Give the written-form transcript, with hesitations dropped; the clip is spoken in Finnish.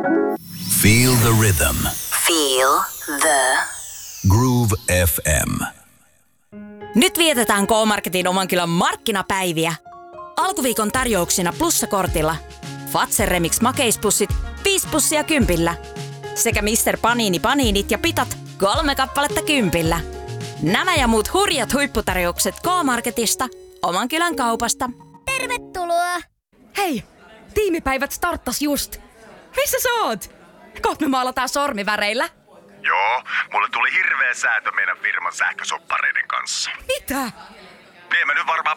Feel the rhythm. Feel the Groove FM. Nyt vietetään K-Marketin oman kylän markkinapäiviä. Alkuviikon tarjouksina plussakortilla. Fazer Remix makeispussit 5 pussia 10. Sekä Mr. Panini paniinit ja pitat 3 kappaletta 10. Nämä ja muut hurjat huipputarjoukset K-Marketista, oman kylän kaupasta. Tervetuloa! Hei, tiimipäivät starttas just. Missä sä oot? Kohta me maalataan sormiväreillä. Joo, mulle tuli hirveä säätö meidän firman sähkösoppareiden kanssa. Mitä? Viemme nyt varmaan